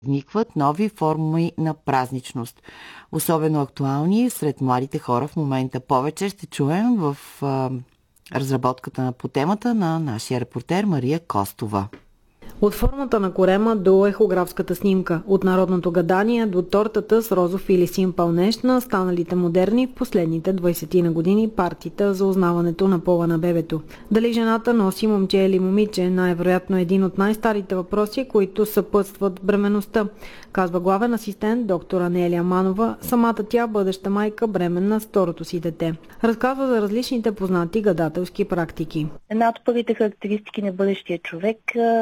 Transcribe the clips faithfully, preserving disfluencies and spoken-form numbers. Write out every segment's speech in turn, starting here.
Вникват нови форми на празничност. Особено актуални сред младите хора в момента. Повече ще чуем в а, разработката по темата на нашия репортер Мария Костова. От формата на корема до ехографската снимка, от народното гадание до тортата с розов или син пълнеж на станалите модерни в последните двайсет години партита за узнаването на пола на бебето. Дали жената носи момче или момиче, най-вероятно е един от най-старите въпроси, които съпътстват бременността, казва главен асистент доктор Анелия Манова, самата тя бъдеща майка, бременна с второто си дете. Разказва за различните познати гадателски практики. Една от първите характеристики на бъдещия човек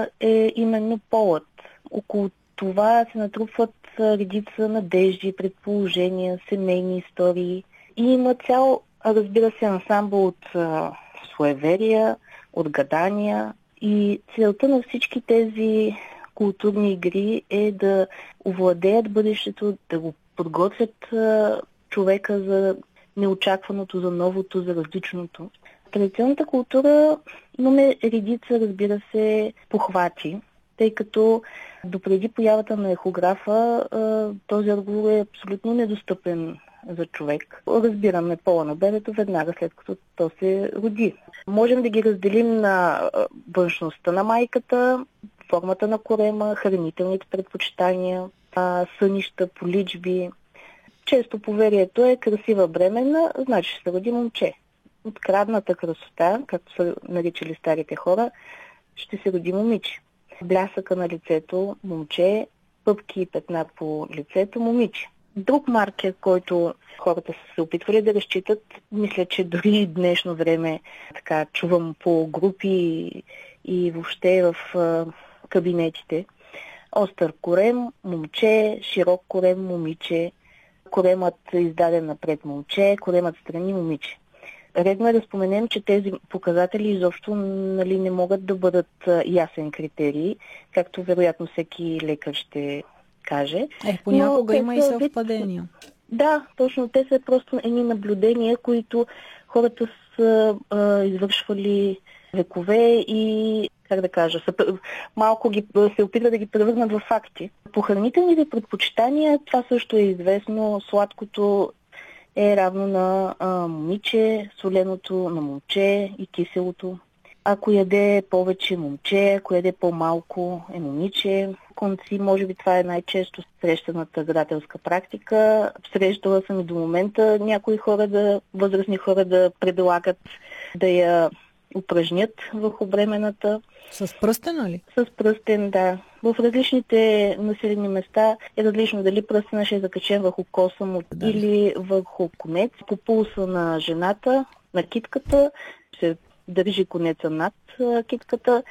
е именно полът. Около това се натрупват редица надежди, предположения, семейни истории и има цял, разбира се, ансамбъл от а, суеверия, от гадания и целта на всички тези културни игри е да овладеят бъдещето, да го подготвят а, човека за неочакваното, за новото, за различното. В традиционната култура имаме редица, разбира се, похвати, тъй като допреди появата на ехографа този отговор е абсолютно недостъпен за човек. Разбираме пола на бебето веднага след като то се роди. Можем да ги разделим на външността на майката, формата на корема, хранителните предпочитания, сънища, поличби. Често поверието е красива бременна, значи ще се роди момче. Открадната красота, както са наричали старите хора, ще се роди момиче. Блясъка на лицето – момче, пъпки и петна по лицето – момиче. Друг маркер, който хората са се опитвали да разчитат, мисля, че дори днешно време така чувам по групи и въобще в кабинетите. Остър корем – момче, широк корем – момиче, коремът е издаден напред – момче, коремът страни – момиче. Редно е да споменем, че тези показатели изобщо нали, не могат да бъдат ясен критерий, както вероятно всеки лекар ще каже. Е, понякога има и съвпадения. Да, точно. Те са просто едни наблюдения, които хората са а, извършвали векове и, как да кажа, са, малко ги, се опитват да ги превърнат в факти. По хранителните предпочитания, това също е известно, сладкото е равно на а, момиче, соленото на момче и киселото. Ако яде повече момче, ако яде по-малко е момиче. Конци, може би това е най-често срещаната гадателска практика. Срещала съм и до момента някои хора, да, възрастни хора да предлагат да я упражнят върху бременната. С пръстен ли? С пръстен, да. В различните населени места е различно дали пръстена ще е закачен върху коса му да. Или върху конец. По пулса на жената, на китката, се държи конеца над китката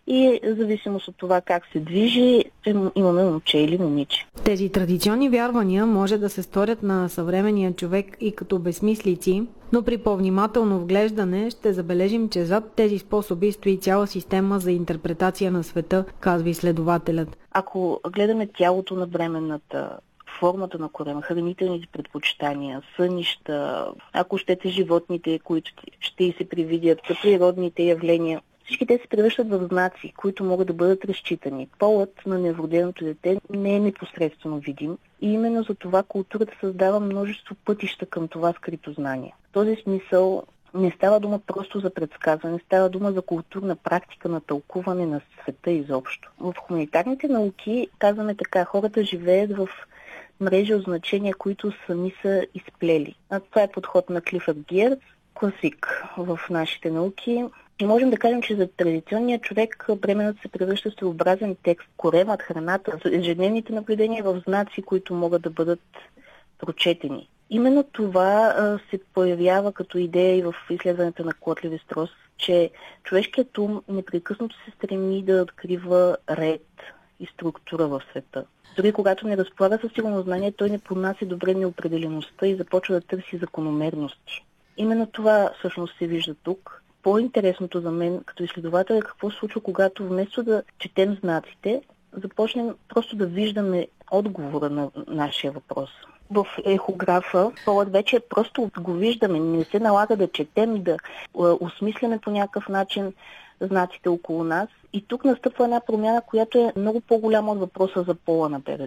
и в зависимост от това как се движи, имаме момче или момиче. Тези традиционни вярвания може да се сторят на съвременния човек и като безсмислици, но при по-внимателно вглеждане ще забележим, че зад тези способи стои цяла система за интерпретация на света, казва изследователят. Ако гледаме тялото на бременната, формата на корема, хранителните предпочитания, сънища, ако щете животните, които ще й се привидят, природните явления, всички те се превръщат в знаци, които могат да бъдат разчитани. Полът на нероденото дете не е непосредствено видим и именно за това културата създава множество пътища към това скрито знание. В този смисъл не става дума просто за предсказване, става дума за културна практика на тълкуване на света изобщо. В хуманитарните науки казваме така, хората живеят в мрежи от значения, които сами са изплели. А това е подход на Клифърд Геерц, класик в нашите науки. И можем да кажем, че за традиционния човек бременната се превръща в своеобразен текст, коремът, храната, ежедневните наблюдения в знаци, които могат да бъдат прочетени. Именно това а, се появява като идея и в изследването на Клод Леви-Строс, че човешкият ум непрекъснато се стреми да открива ред и структура в света. Дори когато не разполага със сигурно знание, той не понася добре неопределеността и започва да търси закономерности. Именно това всъщност се вижда тук. По-интересното за мен като изследовател е какво се случва, когато вместо да четем знаците, започнем просто да виждаме отговора на нашия въпрос. В ехографа полът вече просто го виждаме, не се налага да четем, да осмисляме по някакъв начин знаците около нас. И тук настъпва една промяна, която е много по-голяма от въпроса за пола на бебето.